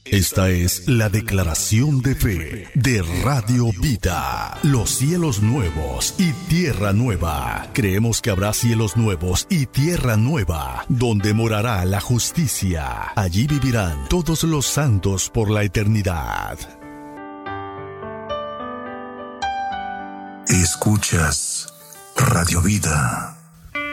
Esta es la declaración de fe de Radio Vida. Los cielos nuevos y tierra nueva. Creemos que habrá cielos nuevos y tierra nueva, donde morará la justicia. Allí vivirán todos los santos por la eternidad. Escuchas Radio Vida.